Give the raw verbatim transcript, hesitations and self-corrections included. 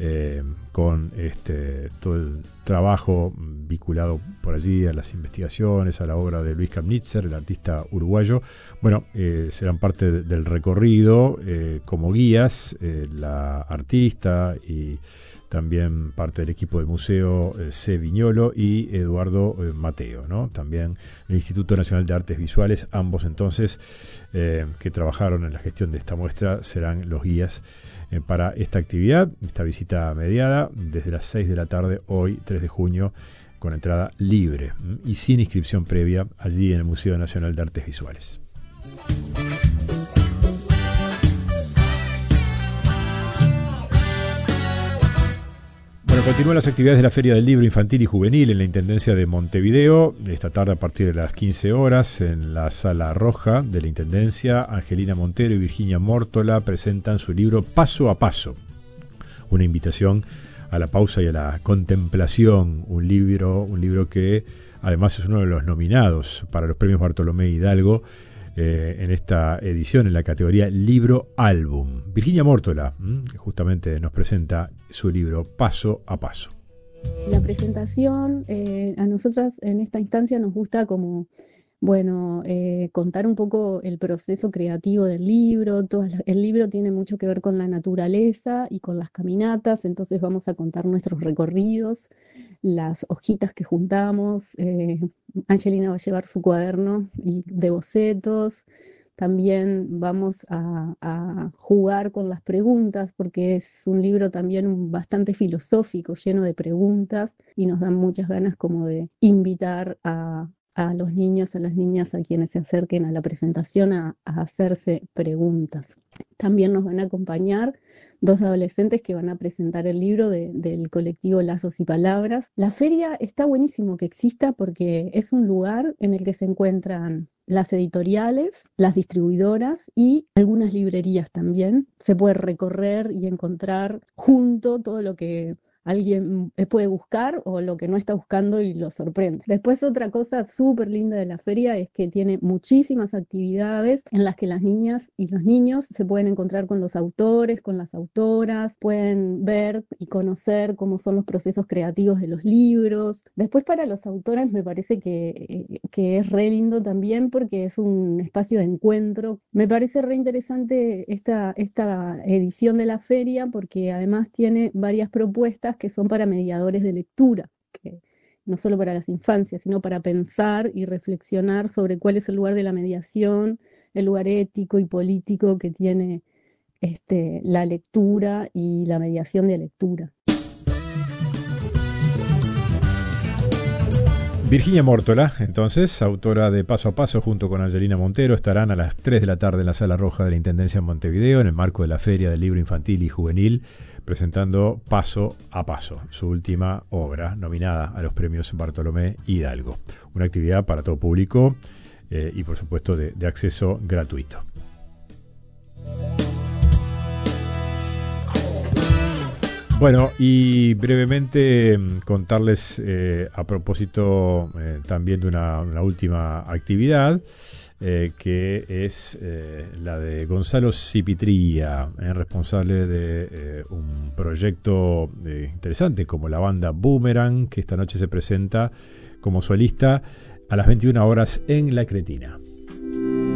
eh, con este, todo el trabajo vinculado por allí a las investigaciones, a la obra de Luis Kamnitzer, el artista uruguayo. Bueno, eh, serán parte de, del recorrido eh, como guías, eh, la artista y también parte del equipo del Museo eh, C. Viñolo y Eduardo eh, Mateo, ¿no? También el Instituto Nacional de Artes Visuales, ambos entonces eh, que trabajaron en la gestión de esta muestra, serán los guías eh, para esta actividad, esta visita mediada desde las seis de la tarde, hoy tres de junio, con entrada libre ¿m? y sin inscripción previa allí en el Museo Nacional de Artes Visuales. Bueno, continúan las actividades de la Feria del Libro Infantil y Juvenil en la Intendencia de Montevideo. Esta tarde a partir de las quince horas en la Sala Roja de la Intendencia, Angelina Montero y Virginia Mórtola presentan su libro Paso a Paso. Una invitación a la pausa y a la contemplación. Un libro, un libro que además es uno de los nominados para los premios Bartolomé Hidalgo Eh, en esta edición en la categoría Libro Álbum. Virginia Mórtola ¿m? justamente nos presenta su libro Paso a Paso. La presentación, eh, a nosotras en esta instancia nos gusta como, bueno, eh, contar un poco el proceso creativo del libro. Todas las- el libro tiene mucho que ver con la naturaleza y con las caminatas, entonces vamos a contar nuestros recorridos, las hojitas que juntamos. eh, Angelina va a llevar su cuaderno y de bocetos. También vamos a, a jugar con las preguntas, porque es un libro también un- bastante filosófico, lleno de preguntas, y nos dan muchas ganas como de invitar a, a los niños, a las niñas, a quienes se acerquen a la presentación a, a hacerse preguntas. También nos van a acompañar dos adolescentes que van a presentar el libro de- del colectivo Lazos y Palabras. La feria está buenísimo que exista porque es un lugar en el que se encuentran las editoriales, las distribuidoras y algunas librerías también. Se puede recorrer y encontrar junto todo lo que alguien eh, puede buscar o lo que no está buscando y lo sorprende. Después, otra cosa súper linda de la feria es que tiene muchísimas actividades en las que las niñas y los niños se pueden encontrar con los autores, con las autoras, pueden ver y conocer cómo son los procesos creativos de los libros. Después, para los autores me parece que, eh, que es re lindo también porque es un espacio de encuentro. Me parece re interesante esta, esta edición de la feria porque además tiene varias propuestas que son para mediadores de lectura, que no solo para las infancias, sino para pensar y reflexionar sobre cuál es el lugar de la mediación, el lugar ético y político que tiene este, la lectura y la mediación de lectura. Virginia Mórtola, entonces, autora de Paso a Paso, junto con Angelina Montero, estarán a las tres de la tarde en la Sala Roja de la Intendencia de Montevideo, en el marco de la Feria del Libro Infantil y Juvenil, presentando Paso a Paso, su última obra, nominada a los premios Bartolomé Hidalgo. Una actividad para todo público eh, y, por supuesto, de, de acceso gratuito. Bueno, y brevemente contarles eh, a propósito eh, también de una, una última actividad eh, que es eh, la de Gonzalo Cipitría, eh, responsable de eh, un proyecto eh, interesante como la banda Boomerang, que esta noche se presenta como solista a las veintiuna horas en La Cretina.